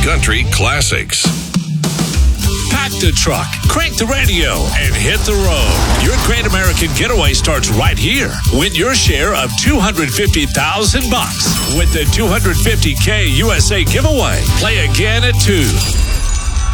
country classics. Pack the truck, crank the radio, and hit the road. Your Great American Getaway starts right here. Win your share of $250,000 with the 250K USA giveaway. Play again at 2.